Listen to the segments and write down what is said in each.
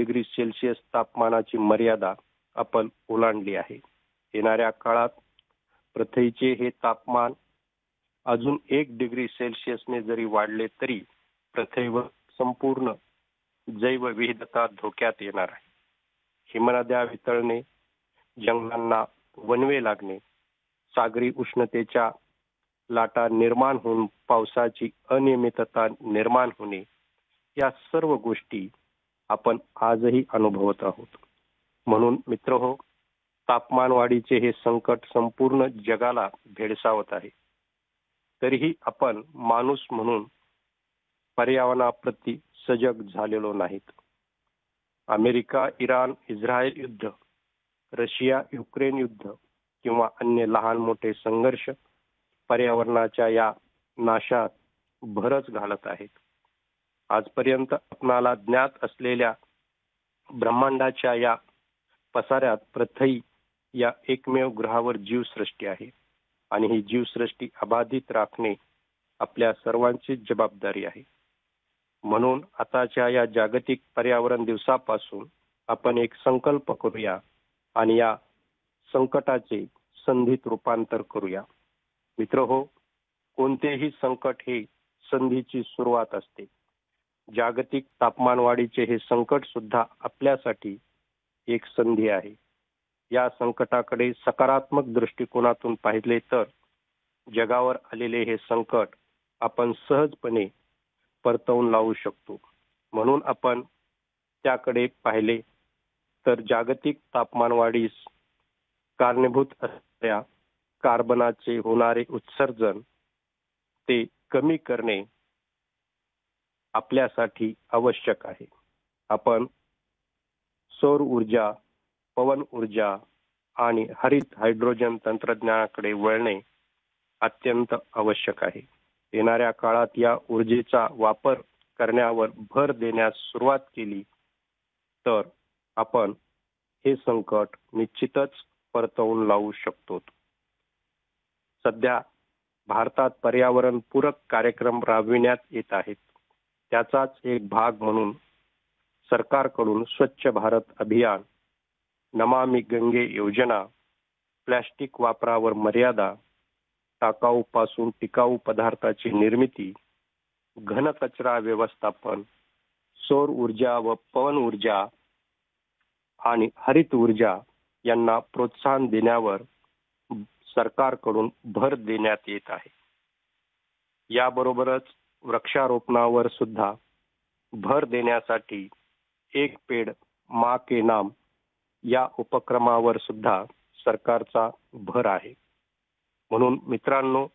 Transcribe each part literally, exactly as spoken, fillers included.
Degree Celsius तापमानाची मर्यादा आपण ओलांडली आहे. येणाऱ्या काळात पृथ्वीचे हे तापमान अजून एक डिग्री सेल्सिअसने जरी वाढले तरी पृथ्वीवर संपूर्ण जैवविविधता धोक्यात येणार आहे. हिमनद्या वितळणे, जंगलांना वणवे लागणे, सागरी उष्णतेच्या लाटा निर्माण होऊन पावसाची अनियमितता निर्माण होणे, या सर्व गोष्टी आपण आजही अनुभवत आहोत. म्हणून मित्रहो, तापमान वाढीचे हे संकट संपूर्ण जगाला भेडसावत आहे. तरीही आपण माणूस म्हणून पर्यावरणाप्रती सजग झालेलो नाहीत. अमेरिका इराण इस्रायल युद्ध, रशिया युक्रेन युद्ध किंवा अन्य लहान मोठे संघर्ष पर्यावरणाच्या या नाशात भरच घालत आहेत. आजपर्यंत आपणाला ज्ञात असलेल्या ब्रह्मांडाच्या या पसाऱ्यात पृथ्वी या एकमेव ग्रहावर जीवसृष्टी आहे आणि ही जीवसृष्टी अबाधित राखणे आपल्या सर्वांची जबाबदारी आहे. म्हणून आताच्या या जागतिक पर्यावरण दिवसापासून आपण एक संकल्प करूया आणि या संकटाचे संधीत रूपांतर करूया. मित्रहो, कोणतेही संकट हे संधीची सुरुवात असते. जागतिक तापमानवाढीचे हे संकट सुद्धा आपल्यासाठी एक संधी आहे. या संकटाकडे सकारात्मक दृष्टिकोनातून पाहिले तर जगावर आलेले हे संकट आपण सहजपणे परतवून लावू शकतो. म्हणून आपण त्याकडे पाहिले तर जागतिक तापमानवाढीस कारणीभूत असलेल्या कार्बनाचे होणारे उत्सर्जन ते कमी करणे आपल्यासाठी आवश्यक आहे. आपण सौर ऊर्जा, पवन ऊर्जा आणि हरित हायड्रोजन तंत्रज्ञानाकडे वळणे अत्यंत आवश्यक आहे. येणाऱ्या काळात या ऊर्जेचा वापर करण्यावर भर देण्यास सुरुवात केली तर आपण हे संकट निश्चितच परतवून लावू शकतो. सध्या भारतात पर्यावरण पूरक कार्यक्रम राबविण्यात येत आहेत. त्याचाच एक भाग म्हणून सरकारकडून स्वच्छ भारत अभियान, नमामि गंगे योजना, प्लास्टिक वापरावर मर्यादा, टाकाऊ पासून टिकाऊ पदार्थाची निर्मिती, घनकचरा व्यवस्थापन, सौर ऊर्जा व पवन ऊर्जा आणि हरित ऊर्जा यांना प्रोत्साहन देण्यावर सरकारकडून भर देण्यात येत आहे. याबरोबरच वृक्षारोपणावर सुद्धा भर देण्यासाठी एक पेड माँ के नाम या उपक्रमावर सुद्धा सरकारचा भर आहे. म्हणून मित्रांनो,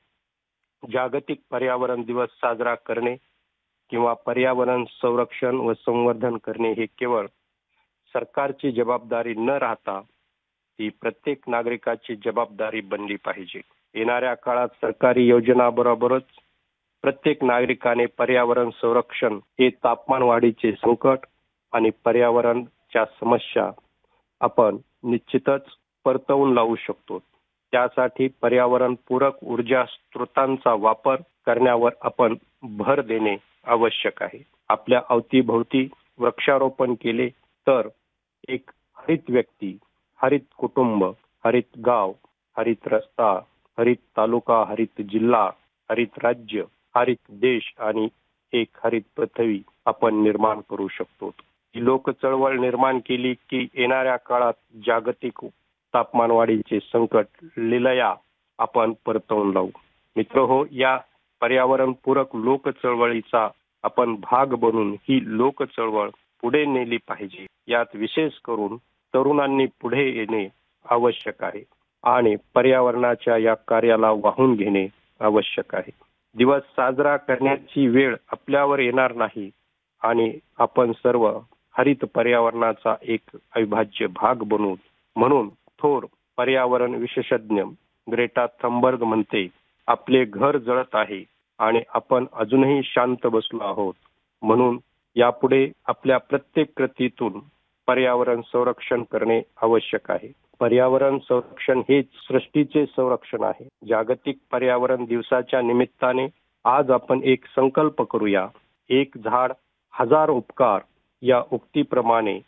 जागतिक पर्यावरण दिवस साजरा करणे किंवा पर्यावरण संरक्षण व संवर्धन करणे हे केवळ सरकारची जबाबदारी न राहता ती प्रत्येक नागरिकाची जबाबदारी बनली पाहिजे. येणाऱ्या काळात सरकारी योजनाबरोबरच प्रत्येक नागरिकाने पर्यावरण संरक्षण हे तापमान वाढीचे संकट आणि पर्यावरणच्या समस्या आपण निश्चितच परतवून लावू शकतो. त्यासाठी पर्यावरण पूरक ऊर्जा स्रोतांचा वापर करण्यावर आपण भर देणे आवश्यक आहे. आपल्या अवतीभोवती वृक्षारोपण केले तर एक हरित व्यक्ती, हरित कुटुंब, हरित गाव, हरित रस्ता, हरित तालुका, हरित जिल्हा, हरित राज्य, हरित देश आणि एक हरित पृथ्वी आपण निर्माण करू शकतो. ही लोक चळवळ निर्माण केली की येणाऱ्या काळात जागतिक तापमानवाढीचे संकट लिलया आपण परतवून लावू. मित्रहो, या पर्यावरण पूरक लोक चळवळीचा आपण भाग बनून ही लोक चळवळ पुढे नेली पाहिजे. यात विशेष करून तरुणांनी पुढे येणे आवश्यक आहे आणि पर्यावरणाच्या या कार्याला वाहून घेणे आवश्यक आहे. दिवस साजरा करण्याची वेळ आपल्यावर येणार नाही आणि आपण सर्व हरित पर्यावरणाचा एक अविभाज्य भाग बनू. म्हणून थोर पर्यावरण विशेषज्ञ ग्रेटा थंबर्ग म्हणते, आपले घर जळत आहे आणि आपण अजूनही शांत बसलो आहोत. म्हणून यापुढे आपल्या प्रत्येक कृतीतून पर्यावरण संरक्षण करणे आवश्यक आहे. पर्यावरण संरक्षण हेच सृष्टीचे संरक्षण आहे. जागतिक पर्यावरण दिवसाच्या निमित्ताने आज आपण एक संकल्प करूया. एक झाड हजार उपकार या उक्तीप्रमाणे